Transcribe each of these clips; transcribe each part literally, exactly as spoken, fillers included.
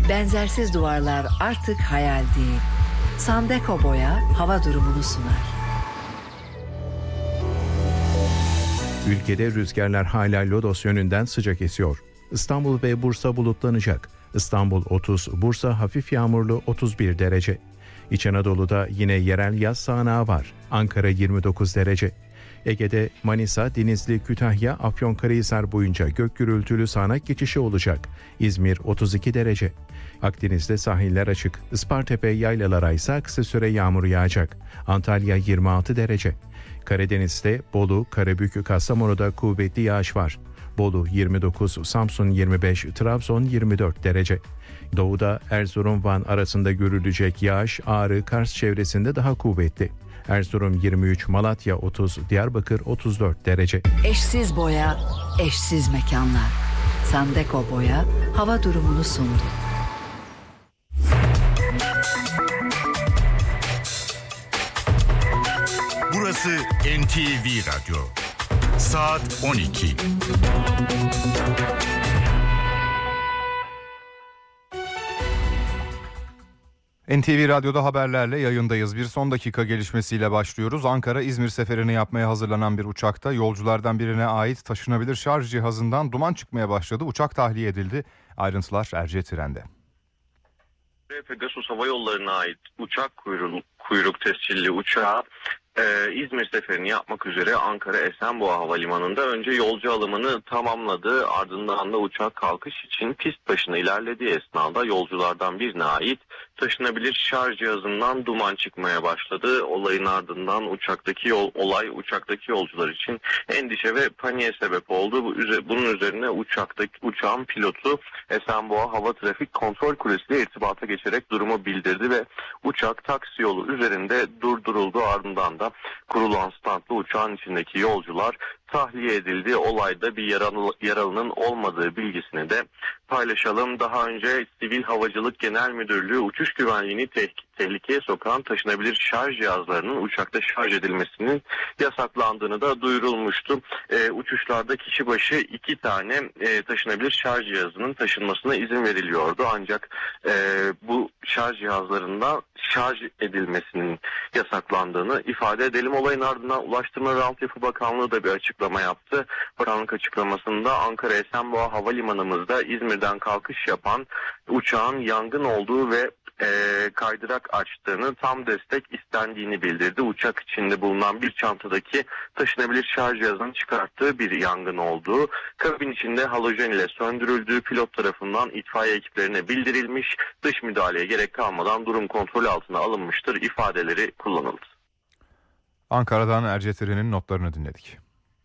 Benzersiz duvarlar artık hayal değil. Sandeko Boya hava durumunu sunar. Ülkede rüzgarlar hala lodos yönünden sıcak esiyor. İstanbul ve Bursa bulutlanacak. İstanbul otuz, Bursa hafif yağmurlu otuz bir derece. İç Anadolu'da yine yerel yaz sağanağı var. Ankara yirmi dokuz derece. Ege'de Manisa, Denizli, Kütahya, Afyonkarahisar boyunca gök gürültülü sağanak geçişi olacak. İzmir otuz iki derece. Akdeniz'de sahiller açık. Ispartepe yaylalara ise kısa süre yağmur yağacak. Antalya yirmi altı derece. Karadeniz'de Bolu, Karabük, Kastamonu'da kuvvetli yağış var. Bolu yirmi dokuz, Samsun yirmi beş, Trabzon yirmi dört derece. Doğuda Erzurum, Van arasında görülecek yağış Ağrı, Kars çevresinde daha kuvvetli. Erzurum yirmi üç, Malatya otuz, Diyarbakır otuz dört derece. Eşsiz boya, eşsiz mekanlar. Sandeko Boya hava durumunu sundu. Burası N T V Radyo. Saat on iki. N T V Radyo'da haberlerle yayındayız. Bir son dakika gelişmesiyle başlıyoruz. Ankara-İzmir seferini yapmaya hazırlanan bir uçakta yolculardan birine ait taşınabilir şarj cihazından duman çıkmaya başladı. Uçak tahliye edildi. Ayrıntılar Erciyes Tren'de. Pegasus Hava Yolları'na ait uçak kuyruk, kuyruk tescilli uçağı Ee, İzmir seferini yapmak üzere Ankara Esenboğa Havalimanı'nda önce yolcu alımını tamamladı. Ardından da uçak kalkış için pist başına ilerlediği esnada yolculardan birine ait taşınabilir şarj cihazından duman çıkmaya başladı. Olayın ardından uçaktaki yol, olay uçaktaki yolcular için endişe ve paniğe sebep oldu. Bunun üzerine uçaktaki uçağın pilotu Esenboğa Hava Trafik Kontrol Kulesi ile irtibata geçerek durumu bildirdi ve uçak taksi yolu üzerinde durduruldu. Ardından da kurulan standlı uçağın içindeki yolcular tahliye edildi. Olayda bir yaralı, yaralının olmadığı bilgisini de paylaşalım. Daha önce Sivil Havacılık Genel Müdürlüğü uçuş güvenliğini te- tehlikeye sokan taşınabilir şarj cihazlarının uçakta şarj edilmesinin yasaklandığını da duyurulmuştu. E, uçuşlarda kişi başı iki tane e, taşınabilir şarj cihazının taşınmasına izin veriliyordu. Ancak e, bu şarj cihazlarında şarj edilmesinin yasaklandığını ifade edelim. Olayın ardından Ulaştırma ve Altyapı Bakanlığı da bir açıklama yaptı. Bakanlık açıklamasında Ankara Esenboğa Havalimanımızda İzmir'den kalkış yapan uçağın yangın olduğu ve e, kaydırak açtığını, tam destek istendiğini bildirdi. Uçak içinde bulunan bir çantadaki taşınabilir şarj cihazının çıkarttığı bir yangın olduğu, kabin içinde halojen ile söndürüldüğü pilot tarafından itfaiye ekiplerine bildirilmiş, dış müdahaleye gerek kalmadan durum kontrol altına alınmıştır ifadeleri kullanıldı. Ankara'dan Erciyes Tren'in notlarını dinledik.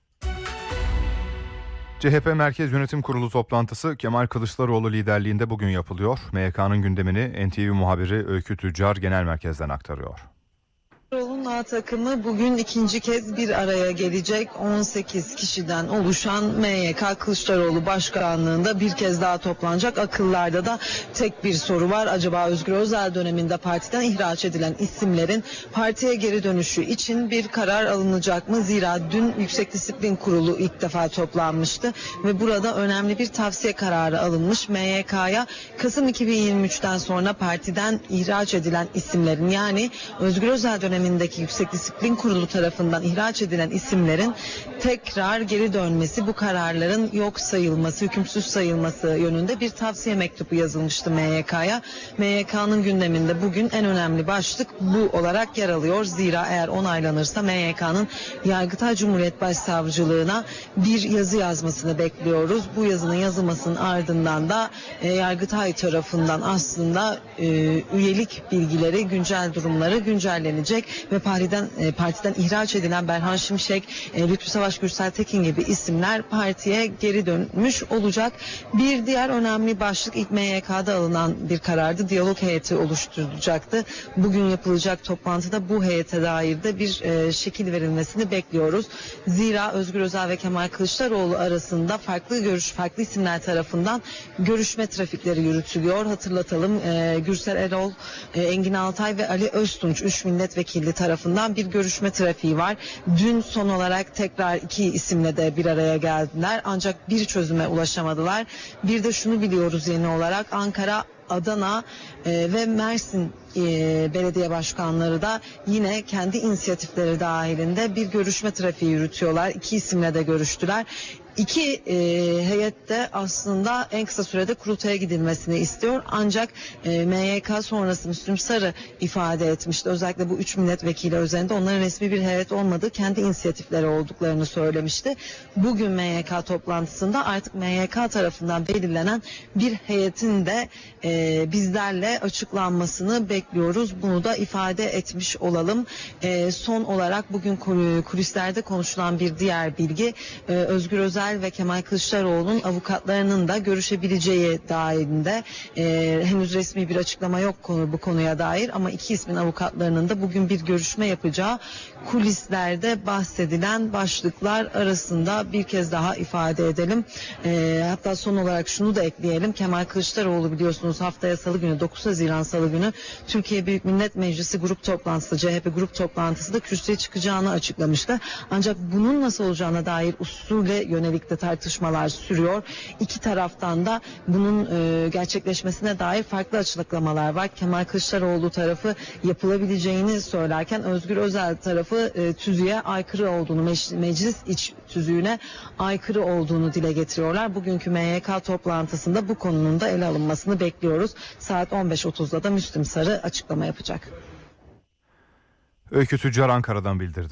C H P Merkez Yönetim Kurulu toplantısı Kemal Kılıçdaroğlu liderliğinde bugün yapılıyor. M Y K'nın gündemini N T V muhabiri Öykü Tüccar Genel Merkez'den aktarıyor. Kılıçdaroğlu'nun A takımı bugün ikinci kez bir araya gelecek. on sekiz kişiden oluşan M Y K Kılıçdaroğlu başkanlığında bir kez daha toplanacak. Akıllarda da tek bir soru var. Acaba Özgür Özel döneminde partiden ihraç edilen isimlerin partiye geri dönüşü için bir karar alınacak mı? Zira dün Yüksek Disiplin Kurulu ilk defa toplanmıştı ve burada önemli bir tavsiye kararı alınmış. M Y K'ya Kasım iki bin yirmi üçten sonra partiden ihraç edilen isimlerin, yani Özgür Özel döneminde dönemindeki Yüksek Disiplin Kurulu tarafından ihraç edilen isimlerin tekrar geri dönmesi, bu kararların yok sayılması, hükümsüz sayılması yönünde bir tavsiye mektubu yazılmıştı M Y K'ya. M Y K'nın gündeminde bugün en önemli başlık bu olarak yer alıyor. Zira eğer onaylanırsa M Y K'nın Yargıtay Cumhuriyet Başsavcılığına bir yazı yazmasını bekliyoruz. Bu yazının yazılmasının ardından da e, Yargıtay tarafından aslında e, üyelik bilgileri, güncel durumları güncellenecek ve partiden, e, partiden ihraç edilen Berhan Şimşek, e, Lütfü Savaş Gürsel Tekin gibi isimler partiye geri dönmüş olacak. Bir diğer önemli başlık ilk M Y K'da alınan bir karardı. Diyalog heyeti oluşturulacaktı. Bugün yapılacak toplantıda bu heyete dair de bir e, şekil verilmesini bekliyoruz. Zira Özgür Özel ve Kemal Kılıçdaroğlu arasında farklı görüş, farklı isimler tarafından görüşme trafikleri yürütülüyor. Hatırlatalım, e, Gürsel Erol, e, Engin Altay ve Ali Öztunç üç milletvekili tarafından tarafından bir görüşme trafiği var. Dün son olarak tekrar iki isimle de bir araya geldiler. Ancak bir çözüme ulaşamadılar. Bir de şunu biliyoruz yeni olarak, Ankara, Adana e, ve Mersin e, belediye başkanları da yine kendi inisiyatifleri dahilinde bir görüşme trafiği yürütüyorlar. İki isimle de görüştüler. İki e, heyet de aslında en kısa sürede kurultaya gidilmesini istiyor. Ancak e, M Y K sonrası Müslüm Sarı ifade etmişti. Özellikle bu üç milletvekili üzerinde onların resmi bir heyet olmadığı, kendi inisiyatifleri olduklarını söylemişti. Bugün M Y K toplantısında artık M Y K tarafından belirlenen bir heyetin de e, bizlerle açıklanmasını bekliyoruz. Bunu da ifade etmiş olalım. E, son olarak bugün kulislerde konuşulan bir diğer bilgi, e, Özgür Özel ve Kemal Kılıçdaroğlu'nun avukatlarının da görüşebileceği dahilinde. E, henüz resmi bir açıklama yok konu bu konuya dair, ama iki ismin avukatlarının da bugün bir görüşme yapacağı kulislerde bahsedilen başlıklar arasında, bir kez daha ifade edelim. E, hatta son olarak şunu da ekleyelim. Kemal Kılıçdaroğlu biliyorsunuz haftaya Salı günü, dokuz Haziran Salı günü Türkiye Büyük Millet Meclisi grup toplantısı, C H P grup toplantısı da kürsüye çıkacağını açıklamıştı. Ancak bunun nasıl olacağına dair usule yönelik de tartışmalar sürüyor. İki taraftan da bunun e, gerçekleşmesine dair farklı açıklamalar var. Kemal Kılıçdaroğlu tarafı yapılabileceğini söylerken, Özgür Özel tarafı e, tüzüğe aykırı olduğunu, meclis, meclis iç tüzüğüne aykırı olduğunu dile getiriyorlar. Bugünkü M Y K toplantısında bu konunun da ele alınmasını bekliyoruz. Saat on beş otuzda da Müslüm Sarı açıklama yapacak. Öykü Tüccar Ankara'dan bildirdi.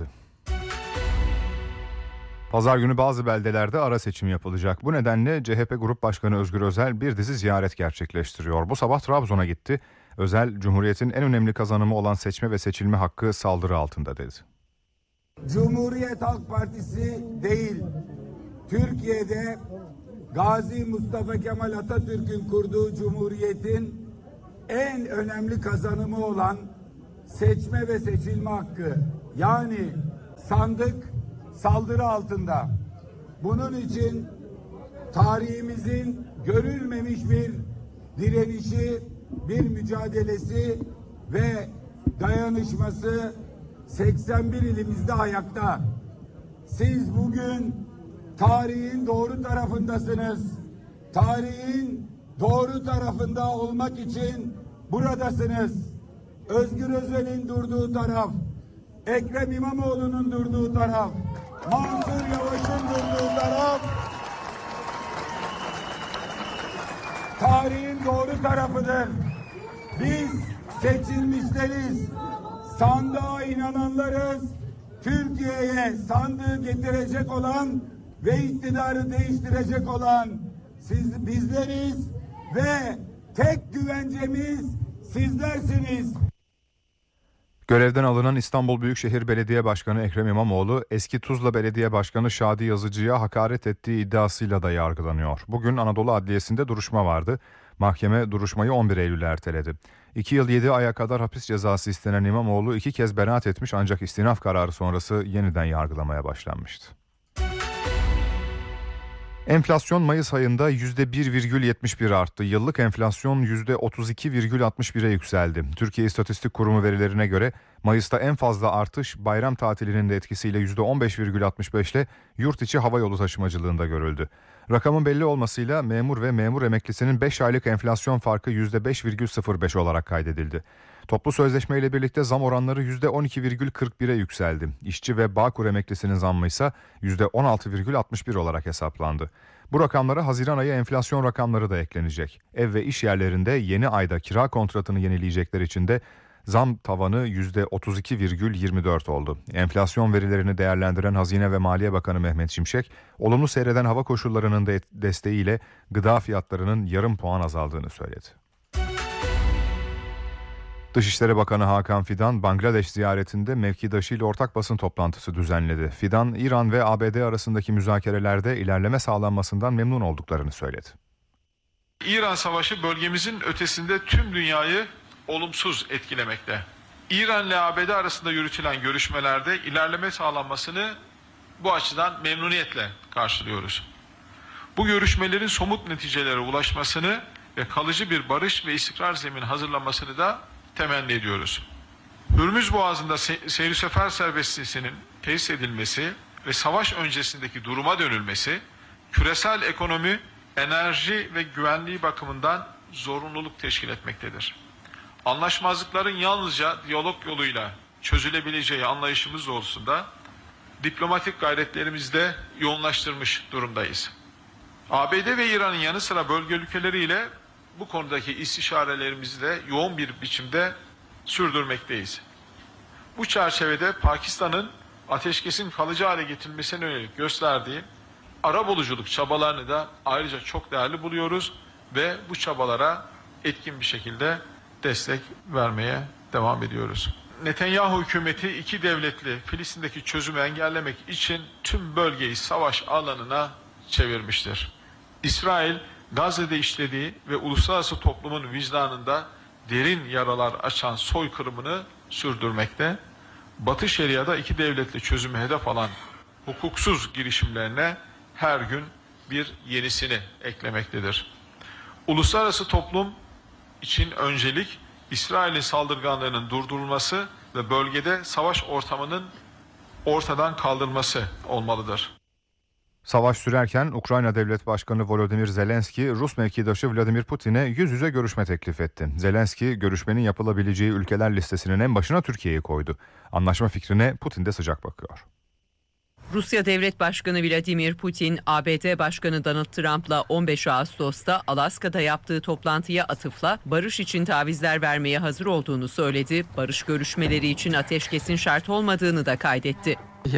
Pazar günü bazı beldelerde ara seçim yapılacak. Bu nedenle C H P Grup Başkanı Özgür Özel bir dizi ziyaret gerçekleştiriyor. Bu sabah Trabzon'a gitti. Özel, Cumhuriyet'in en önemli kazanımı olan seçme ve seçilme hakkı saldırı altında dedi. Cumhuriyet Halk Partisi değil, Türkiye'de Gazi Mustafa Kemal Atatürk'ün kurduğu Cumhuriyet'in en önemli kazanımı olan seçme ve seçilme hakkı, yani sandık saldırı altında. Bunun için tarihimizin görülmemiş bir direnişi, bir mücadelesi ve dayanışması seksen bir ilimizde ayakta. Siz bugün tarihin doğru tarafındasınız. Tarihin doğru tarafında olmak için buradasınız. Özgür Özel'in durduğu taraf, Ekrem İmamoğlu'nun durduğu taraf, Mansur Yavaş'ın durduğu taraf tarihin doğru tarafıdır. Biz seçilmişleriz, sandığa inananlarız, Türkiye'ye sandığı getirecek olan ve iktidarı değiştirecek olan siz bizleriz ve tek güvencemiz sizlersiniz. Görevden alınan İstanbul Büyükşehir Belediye Başkanı Ekrem İmamoğlu, eski Tuzla Belediye Başkanı Şadi Yazıcı'ya hakaret ettiği iddiasıyla da yargılanıyor. Bugün Anadolu Adliyesi'nde duruşma vardı. Mahkeme duruşmayı on bir Eylül'e erteledi. iki yıl yedi aya kadar hapis cezası istenen İmamoğlu iki kez beraat etmiş, ancak istinaf kararı sonrası yeniden yargılamaya başlanmıştı. Enflasyon Mayıs ayında yüzde bir virgül yetmiş bir arttı. Yıllık enflasyon yüzde otuz iki virgül altmış bire yükseldi. Türkiye İstatistik Kurumu verilerine göre Mayıs'ta en fazla artış bayram tatilinin de etkisiyle yüzde on beş virgül altmış beş ile yurt içi havayolu taşımacılığında görüldü. Rakamın belli olmasıyla memur ve memur emeklisinin beş aylık enflasyon farkı yüzde beş virgül sıfır beş olarak kaydedildi. Toplu sözleşme ile birlikte zam oranları yüzde on iki virgül kırk bire yükseldi. İşçi ve Bağkur emeklisinin zammı ise yüzde on altı virgül altmış bir olarak hesaplandı. Bu rakamlara Haziran ayı enflasyon rakamları da eklenecek. Ev ve iş yerlerinde yeni ayda kira kontratını yenileyecekler için de zam tavanı yüzde otuz iki virgül yirmi dört oldu. Enflasyon verilerini değerlendiren Hazine ve Maliye Bakanı Mehmet Şimşek, olumlu seyreden hava koşullarının de desteğiyle gıda fiyatlarının yarım puan azaldığını söyledi. Dışişleri Bakanı Hakan Fidan, Bangladeş ziyaretinde mevkidaşıyla ortak basın toplantısı düzenledi. Fidan, İran ve A B D arasındaki müzakerelerde ilerleme sağlanmasından memnun olduklarını söyledi. İran Savaşı bölgemizin ötesinde tüm dünyayı olumsuz etkilemekte. İran ile A B D arasında yürütülen görüşmelerde ilerleme sağlanmasını bu açıdan memnuniyetle karşılıyoruz. Bu görüşmelerin somut neticelere ulaşmasını ve kalıcı bir barış ve istikrar zemini hazırlamasını da temenni ediyoruz. Hürmüz Boğazı'nda se- seyir sefer serbestliğinin tesis edilmesi ve savaş öncesindeki duruma dönülmesi, küresel ekonomi, enerji ve güvenliği bakımından zorunluluk teşkil etmektedir. Anlaşmazlıkların yalnızca diyalog yoluyla çözülebileceği anlayışımız doğrultusunda diplomatik gayretlerimizi de yoğunlaştırmış durumdayız. A B D ve İran'ın yanı sıra bölge ülkeleriyle bu konudaki istişarelerimizi de yoğun bir biçimde sürdürmekteyiz. Bu çerçevede Pakistan'ın ateşkesin kalıcı hale getirilmesine yönelik gösterdiği arabuluculuk çabalarını da ayrıca çok değerli buluyoruz ve bu çabalara etkin bir şekilde destek vermeye devam ediyoruz. Netanyahu hükümeti iki devletli Filistin'deki çözümü engellemek için tüm bölgeyi savaş alanına çevirmiştir. İsrail, Gazze'de işlediği ve uluslararası toplumun vicdanında derin yaralar açan soykırımını sürdürmekte. Batı Şeria'da iki devletli çözümü hedef alan hukuksuz girişimlerine her gün bir yenisini eklemektedir. Uluslararası toplum için öncelik İsrail'in saldırganlığının durdurulması ve bölgede savaş ortamının ortadan kaldırılması olmalıdır. Savaş sürerken Ukrayna Devlet Başkanı Volodymyr Zelenski, Rus mevkidaşı Vladimir Putin'e yüz yüze görüşme teklif etti. Zelenski, görüşmenin yapılabileceği ülkeler listesinin en başına Türkiye'yi koydu. Anlaşma fikrine Putin de sıcak bakıyor. Rusya Devlet Başkanı Vladimir Putin, A B D Başkanı Donald Trump'la on beş Ağustos'ta Alaska'da yaptığı toplantıya atıfla barış için tavizler vermeye hazır olduğunu söyledi. Barış görüşmeleri için ateşkesin şart olmadığını da kaydetti.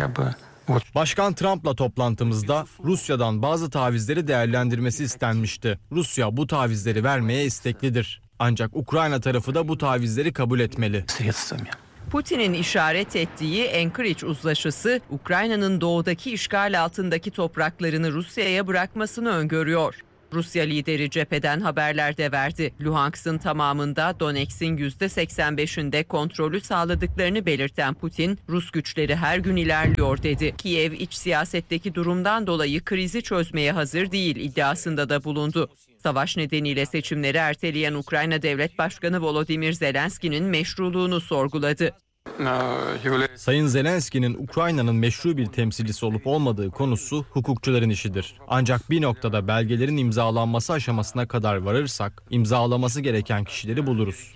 Başkan Trump'la toplantımızda Rusya'dan bazı tavizleri değerlendirmesi istenmişti. Rusya bu tavizleri vermeye isteklidir. Ancak Ukrayna tarafı da bu tavizleri kabul etmeli. Putin'in işaret ettiği Anchorage Uzlaşısı, Ukrayna'nın doğudaki işgal altındaki topraklarını Rusya'ya bırakmasını öngörüyor. Rusya lideri cepheden haberler de verdi. Luhansk'ın tamamında, Donetsk'in yüzde seksen beşinde kontrolü sağladıklarını belirten Putin, Rus güçleri her gün ilerliyor dedi. Kiev iç siyasetteki durumdan dolayı krizi çözmeye hazır değil iddiasında da bulundu. Savaş nedeniyle seçimleri erteleyen Ukrayna Devlet Başkanı Volodymyr Zelenski'nin meşruluğunu sorguladı. Sayın Zelenski'nin Ukrayna'nın meşru bir temsilcisi olup olmadığı konusu hukukçuların işidir. Ancak bir noktada belgelerin imzalanması aşamasına kadar varırsak imzalaması gereken kişileri buluruz.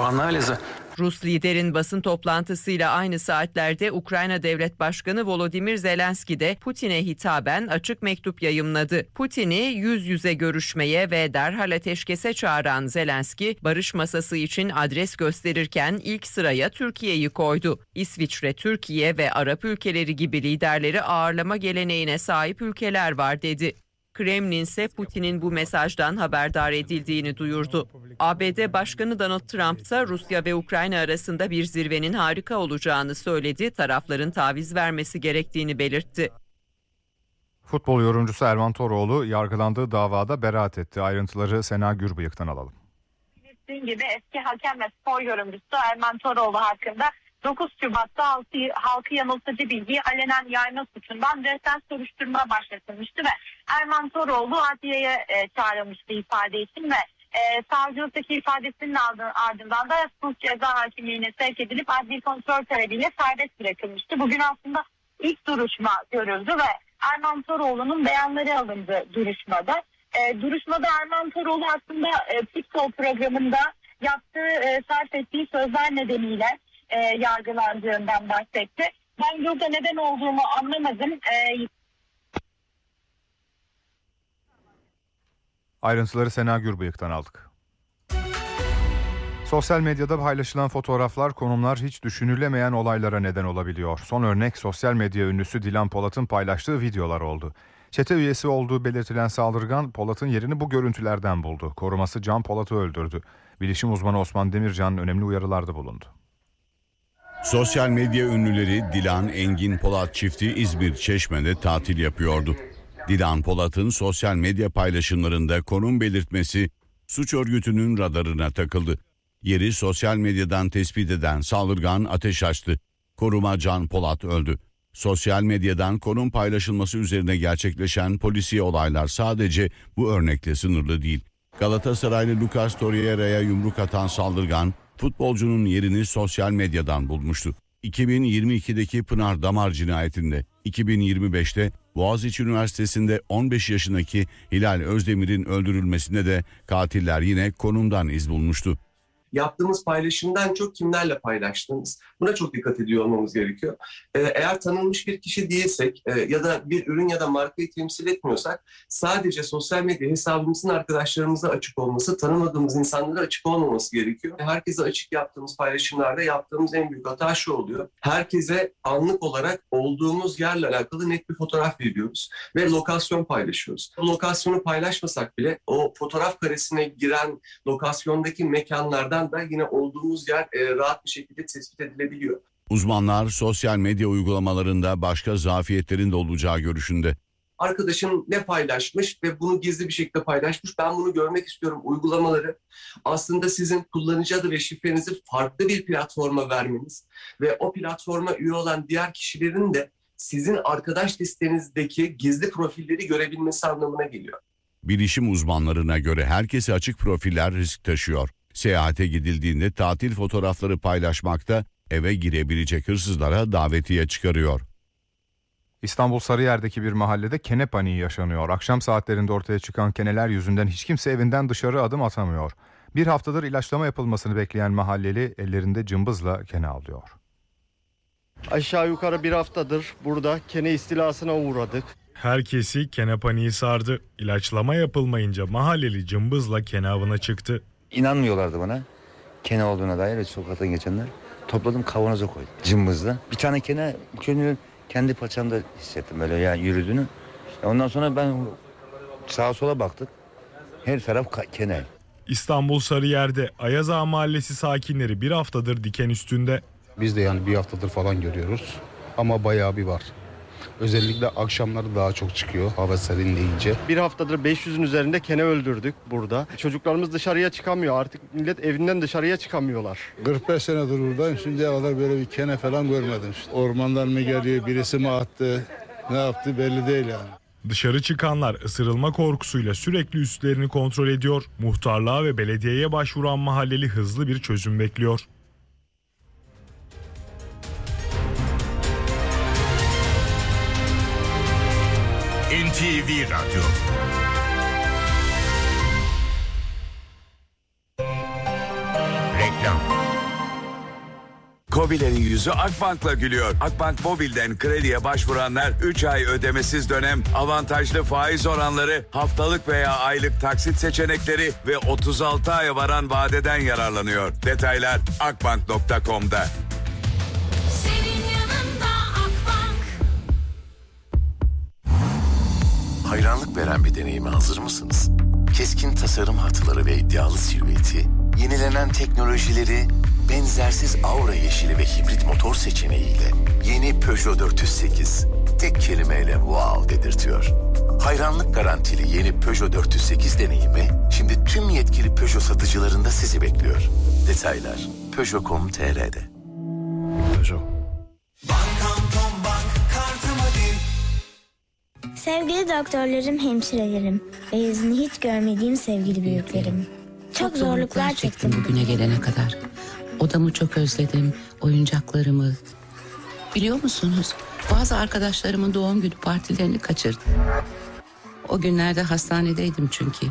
Rus liderin basın toplantısıyla aynı saatlerde Ukrayna Devlet Başkanı Volodymyr Zelenski de Putin'e hitaben açık mektup yayımladı. Putin'i yüz yüze görüşmeye ve derhal ateşkese çağıran Zelenski, barış masası için adres gösterirken ilk sıraya Türkiye'yi koydu. İsviçre, Türkiye ve Arap ülkeleri gibi liderleri ağırlama geleneğine sahip ülkeler var dedi. Kremlin ise Putin'in bu mesajdan haberdar edildiğini duyurdu. A B D Başkanı Donald Trump ise Rusya ve Ukrayna arasında bir zirvenin harika olacağını söyledi, tarafların taviz vermesi gerektiğini belirtti. Futbol yorumcusu Erman Toroğlu yargılandığı davada beraat etti. Ayrıntıları Sena Gürbıyık'tan alalım. Bildiğin gibi eski hakem ve spor yorumcusu Erman Toroğlu hakkında dokuz Şubat'ta halkı, halkı yanıltıcı bilgiyi alenen yayma suçundan resen soruşturma başlatılmıştı ve Erman Toroğlu adliyeye e, çağrılmıştı ifade için ve e, savcılıktaki ifadesinin ardından da suç ceza hakimliğine sevk edilip adli kontrol talebiyle serbest bırakılmıştı. Bugün aslında ilk duruşma görüldü ve Erman Toroğlu'nun beyanları alındı duruşmada. E, duruşmada Erman Toroğlu aslında e, futbol programında yaptığı, e, sarf ettiği sözler nedeniyle E, yargılandığından bahsetti. Ben burada neden olduğumu anlamadım. E... Ayrıntıları Sena Gürbıyık'tan aldık. Sosyal medyada paylaşılan fotoğraflar, konumlar hiç düşünülemeyen olaylara neden olabiliyor. Son örnek sosyal medya ünlüsü Dilan Polat'ın paylaştığı videolar oldu. Çete üyesi olduğu belirtilen saldırgan Polat'ın yerini bu görüntülerden buldu. Koruması Can Polat'ı öldürdü. Bilişim uzmanı Osman Demircan önemli uyarılarda bulundu. Sosyal medya ünlüleri Dilan Engin Polat çifti İzmir Çeşme'de tatil yapıyordu. Dilan Polat'ın sosyal medya paylaşımlarında konum belirtmesi suç örgütünün radarına takıldı. Yeri sosyal medyadan tespit eden saldırgan ateş açtı. Koruma Can Polat öldü. Sosyal medyadan konum paylaşılması üzerine gerçekleşen polisiye olaylar sadece bu örnekle sınırlı değil. Galatasaraylı Lucas Torreira'ya yumruk atan saldırgan futbolcunun yerini sosyal medyadan bulmuştu. iki bin yirmi ikideki Pınar Damar cinayetinde, iki bin yirmi beşte Boğaziçi Üniversitesi'nde on beş yaşındaki Hilal Özdemir'in öldürülmesinde de katiller yine konumdan iz bulmuştu. Yaptığımız paylaşımdan çok kimlerle paylaştığımız, buna çok dikkat ediyor olmamız gerekiyor. Ee, eğer tanınmış bir kişi değilsek e, ya da bir ürün ya da markayı temsil etmiyorsak sadece sosyal medya hesabımızın arkadaşlarımıza açık olması, tanımadığımız insanlara açık olmaması gerekiyor. Herkese açık yaptığımız paylaşımlarda yaptığımız en büyük hata şu oluyor. Herkese anlık olarak olduğumuz yerle alakalı net bir fotoğraf veriyoruz ve lokasyon paylaşıyoruz. O lokasyonu paylaşmasak bile o fotoğraf karesine giren lokasyondaki mekanlardan da yine olduğumuz yer e, rahat bir şekilde tespit edilebiliyor. Uzmanlar sosyal medya uygulamalarında başka zafiyetlerin de olacağı görüşünde. Arkadaşım ne paylaşmış ve bunu gizli bir şekilde paylaşmış, ben bunu görmek istiyorum uygulamaları. Aslında sizin kullanıcı adı ve şifrenizi farklı bir platforma vermeniz ve o platforma üye olan diğer kişilerin de sizin arkadaş listenizdeki gizli profilleri görebilmesi anlamına geliyor. Bilişim uzmanlarına göre herkese açık profiller risk taşıyor. Seyahate gidildiğinde tatil fotoğrafları paylaşmakta eve girebilecek hırsızlara davetiye çıkarıyor. İstanbul Sarıyer'deki bir mahallede kene paniği yaşanıyor. Akşam saatlerinde ortaya çıkan keneler yüzünden hiç kimse evinden dışarı adım atamıyor. Bir haftadır ilaçlama yapılmasını bekleyen mahalleli ellerinde cımbızla kene avlıyor. Aşağı yukarı bir haftadır burada kene istilasına uğradık. Herkesi kene paniği sardı. İlaçlama yapılmayınca mahalleli cımbızla kene avına çıktı. İnanmıyorlardı bana kene olduğuna dair ve sokaktan geçenler. Topladım, kavanoza koydum cımbızla. Bir tane kene gönül kendi paçamda hissettim böyle yani yürüdüğünü. Ondan sonra ben sağa sola baktık. Her taraf kene. İstanbul Sarıyer'de Ayaz Ağa Mahallesi sakinleri bir haftadır diken üstünde. Biz de yani bir haftadır falan görüyoruz ama bayağı bir var. Özellikle akşamları daha çok çıkıyor hava serinleyince. Bir haftadır beş yüzün üzerinde kene öldürdük burada. Çocuklarımız dışarıya çıkamıyor, artık millet evinden dışarıya çıkamıyorlar. kırk beş senedir buradayım, şimdiye kadar böyle bir kene falan görmedim. İşte. Ormandan mı geliyor, birisi mi attı, ne yaptı belli değil yani. Dışarı çıkanlar ısırılma korkusuyla sürekli üstlerini kontrol ediyor. Muhtarlığa ve belediyeye başvuran mahalleli hızlı bir çözüm bekliyor. N T V Radyo. Reklam. KOBİ'lerin yüzü Akbank'la gülüyor. Akbank Mobil'den krediye başvuranlar üç ay ödemesiz dönem, avantajlı faiz oranları, haftalık veya aylık taksit seçenekleri ve otuz altı aya varan vadeden yararlanıyor. Detaylar akbank nokta com'da. Hayranlık veren bir deneyime hazır mısınız? Keskin tasarım hatları ve iddialı silüeti, yenilenen teknolojileri, benzersiz aura yeşili ve hibrit motor seçeneğiyle yeni Peugeot dört yüz sekiz tek kelimeyle wow dedirtiyor. Hayranlık garantili yeni Peugeot dört yüz sekiz deneyimi şimdi tüm yetkili Peugeot satıcılarında sizi bekliyor. Detaylar peugeot nokta com nokta tr'de. Peugeot. Sevgili doktorlarım, hemşirelerim ve yüzünü hiç görmediğim sevgili büyüklerim. Çok zorluklar çektim bugüne gelene kadar. Odamı çok özledim, oyuncaklarımı. Biliyor musunuz? Bazı arkadaşlarımın doğum günü partilerini kaçırdım. O günlerde hastanedeydim çünkü.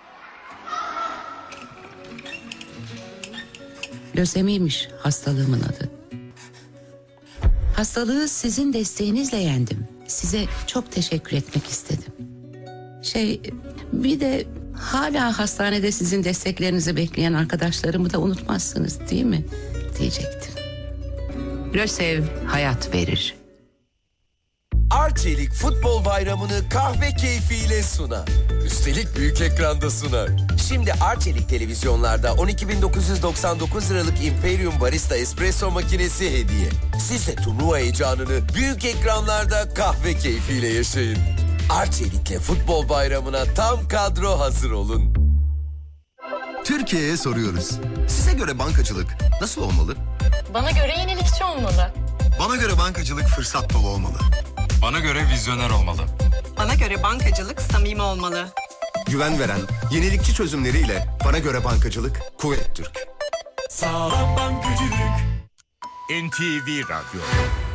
Lösemiymiş hastalığımın adı. Hastalığı sizin desteğinizle yendim. Size çok teşekkür etmek istedim. Şey, bir de hala hastanede sizin desteklerinizi bekleyen arkadaşlarımı da unutmazsınız değil mi? Diyecektim. Lösev hayat verir. Arçelik Futbol Bayramı'nı kahve keyfiyle sunar. Üstelik büyük ekranda sunar. Şimdi Arçelik televizyonlarda on iki bin dokuz yüz doksan dokuz liralık Imperium Barista Espresso makinesi hediye. Siz de turnuva heyecanını büyük ekranlarda kahve keyfiyle yaşayın. Arçelik'le Futbol Bayramı'na tam kadro hazır olun. Türkiye'ye soruyoruz. Size göre bankacılık nasıl olmalı? Bana göre yenilikçi olmalı. Bana göre bankacılık fırsat dolu olmalı. Bana göre vizyoner olmalı. Bana göre bankacılık samimi olmalı. Güven veren, yenilikçi çözümleriyle bana göre bankacılık Kuvvet Türk. Sağlam bankacılık. N T V Radyo.